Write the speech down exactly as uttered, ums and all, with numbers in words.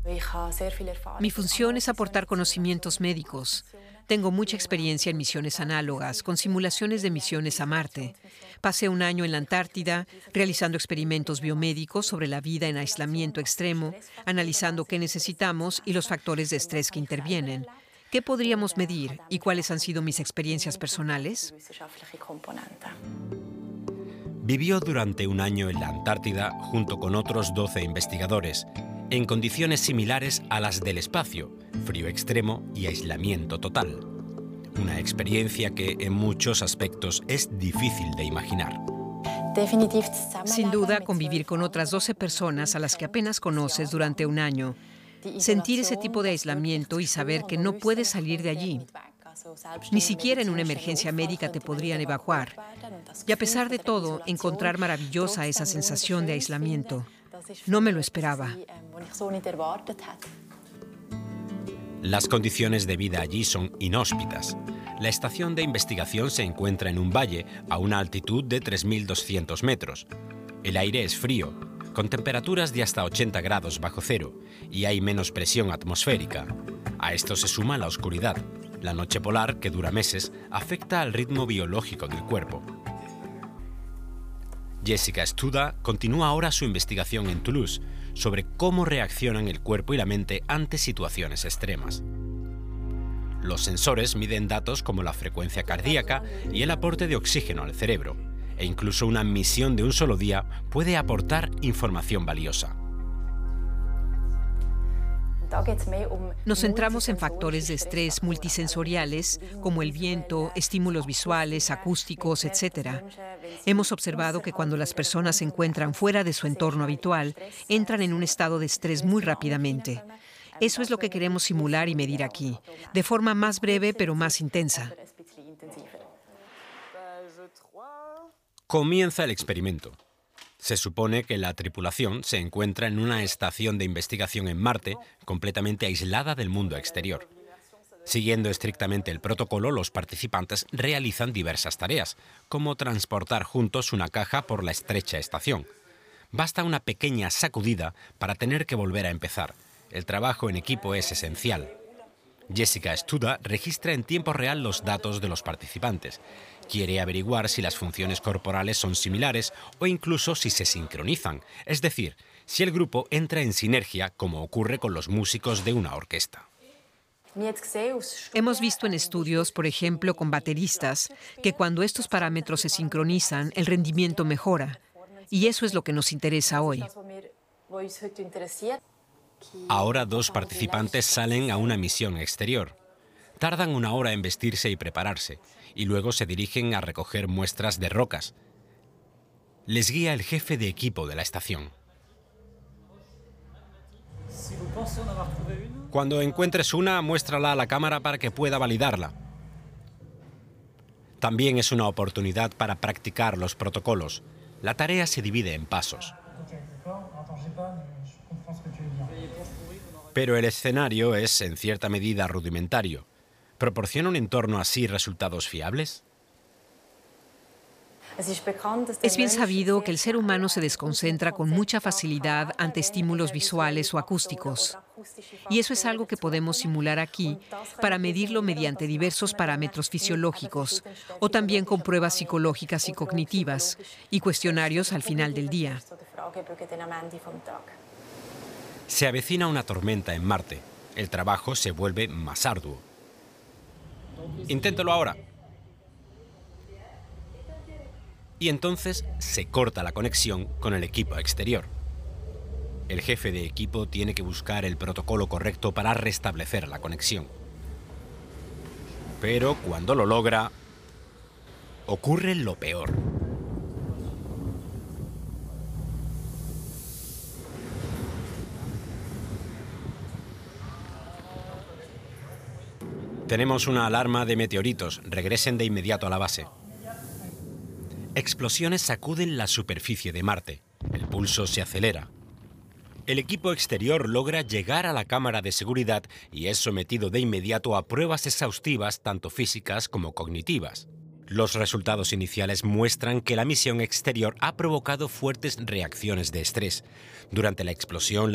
Mi función es aportar conocimientos médicos. Tengo mucha experiencia en misiones análogas, con simulaciones de misiones a Marte. Pasé un año en la Antártida, realizando experimentos biomédicos sobre la vida en aislamiento extremo, analizando qué necesitamos y los factores de estrés que intervienen. ¿Qué podríamos medir y cuáles han sido mis experiencias personales? Vivió durante un año en la Antártida junto con otros doce investigadores, en condiciones similares a las del espacio, frío extremo y aislamiento total. Una experiencia que en muchos aspectos es difícil de imaginar. Sin duda, convivir con otras doce personas a las que apenas conoces durante un año, sentir ese tipo de aislamiento y saber que no puedes salir de allí. Ni siquiera en una emergencia médica te podrían evacuar. Y a pesar de todo, encontrar maravillosa esa sensación de aislamiento. No me lo esperaba. Las condiciones de vida allí son inhóspitas. La estación de investigación se encuentra en un valle a una altitud de tres mil doscientos metros. El aire es frío, con temperaturas de hasta ochenta grados bajo cero, y hay menos presión atmosférica. A esto se suma la oscuridad. La noche polar, que dura meses, afecta al ritmo biológico del cuerpo. Jessica Studa continúa ahora su investigación en Toulouse sobre cómo reaccionan el cuerpo y la mente ante situaciones extremas. Los sensores miden datos como la frecuencia cardíaca y el aporte de oxígeno al cerebro, e incluso una misión de un solo día puede aportar información valiosa. Nos centramos en factores de estrés multisensoriales como el viento, estímulos visuales, acústicos, etcétera. Hemos observado que cuando las personas se encuentran fuera de su entorno habitual, entran en un estado de estrés muy rápidamente. Eso es lo que queremos simular y medir aquí, de forma más breve pero más intensa. Comienza el experimento. Se supone que la tripulación se encuentra en una estación de investigación en Marte, completamente aislada del mundo exterior. Siguiendo estrictamente el protocolo, los participantes realizan diversas tareas, como transportar juntos una caja por la estrecha estación. Basta una pequeña sacudida para tener que volver a empezar. El trabajo en equipo es esencial. Jessica Studa registra en tiempo real los datos de los participantes. Quiere averiguar si las funciones corporales son similares o incluso si se sincronizan, es decir, si el grupo entra en sinergia como ocurre con los músicos de una orquesta. Hemos visto en estudios, por ejemplo, con bateristas, que cuando estos parámetros se sincronizan, el rendimiento mejora. Y eso es lo que nos interesa hoy. Ahora dos participantes salen a una misión exterior. Tardan una hora en vestirse y prepararse, y luego se dirigen a recoger muestras de rocas. Les guía el jefe de equipo de la estación. Cuando encuentres una, muéstrala a la cámara para que pueda validarla. También es una oportunidad para practicar los protocolos. La tarea se divide en pasos. Pero el escenario es, en cierta medida, rudimentario. ¿Proporciona un entorno así resultados fiables? Es bien sabido que el ser humano se desconcentra con mucha facilidad ante estímulos visuales o acústicos. Y eso es algo que podemos simular aquí para medirlo mediante diversos parámetros fisiológicos o también con pruebas psicológicas y cognitivas y cuestionarios al final del día. Se avecina una tormenta en Marte. El trabajo se vuelve más arduo. Inténtalo ahora. Y entonces se corta la conexión con el equipo exterior. El jefe de equipo tiene que buscar el protocolo correcto para restablecer la conexión. Pero cuando lo logra, ocurre lo peor. Tenemos una alarma de meteoritos. Regresen de inmediato a la base. Explosiones sacuden la superficie de Marte. El pulso se acelera. El equipo exterior logra llegar a la cámara de seguridad y es sometido de inmediato a pruebas exhaustivas, tanto físicas como cognitivas. Los resultados iniciales muestran que la misión exterior ha provocado fuertes reacciones de estrés. Durante la explosión, la